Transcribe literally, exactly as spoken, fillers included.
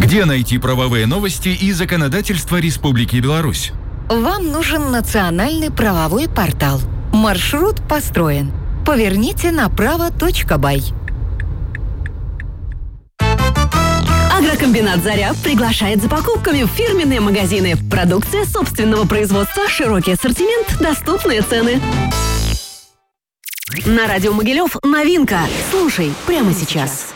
Где найти правовые новости и законодательство Республики Беларусь? Вам нужен национальный правовой портал. Маршрут построен. Поверните направо точка бай. Агрокомбинат «Заря» приглашает за покупками в фирменные магазины. Продукция собственного производства, широкий ассортимент, доступные цены. На радио Могилев новинка. Слушай прямо сейчас.